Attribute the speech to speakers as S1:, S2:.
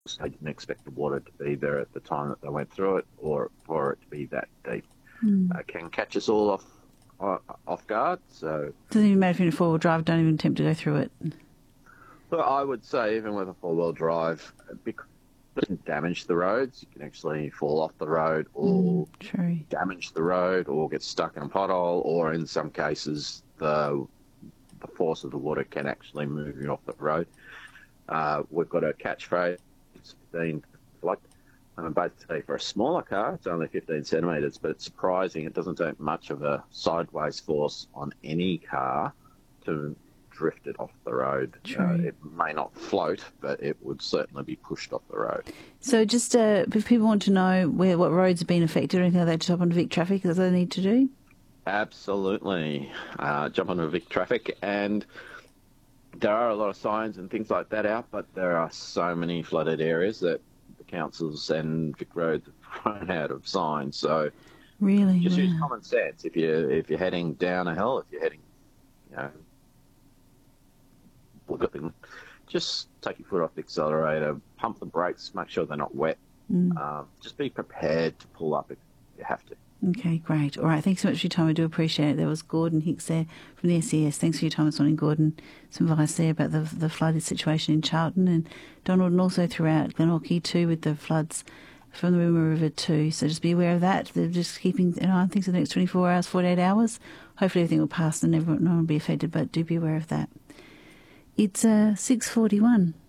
S1: They didn't expect the water to be there at the time that they went through it, or for it to be that deep. Can catch us all off guard. So,
S2: Doesn't even matter if you're in a four-wheel drive, don't even attempt to go through it.
S1: but I would say even with a four-wheel drive, because it can damage the roads, you can actually fall off the road or
S2: True.
S1: damage the road or get stuck in a pothole, or in some cases the force of the water can actually move you off the road. We've got a catchphrase, it's 15 like basically for a smaller car, it's only 15 centimetres, but it's surprising. It doesn't take much of a sideways force on any car to drift it off the road. It may not float, but it would certainly be pushed off the road.
S2: So just if people want to know what roads have been affected or anything like that, just hop onto Vic Traffic, is that what they need to do?
S1: Absolutely. Jump onto Vic Traffic, and there are a lot of signs and things like that out, but there are so many flooded areas that the councils and Vic Roads have run out of signs. So
S2: Really?
S1: just use
S2: Wow.
S1: common sense. If you're heading down a hill, if you're heading, look at them, just take your foot off the accelerator, pump the brakes, make sure they're not wet. Just be prepared to pull up if you have to.
S2: Okay, great. All right, thanks so much for your time. I do appreciate it. There was Gordon Hicks there from the SES. Thanks for your time this morning, Gordon. Some advice there about the flooded situation in Charlton, and Donald, and also throughout Glenorchy too, with the floods from the Wimmera River too. So just be aware of that. They're just keeping an eye on things for the next 24 hours, 48 hours. Hopefully everything will pass and no one will be affected, but do be aware of that. It's 6:41.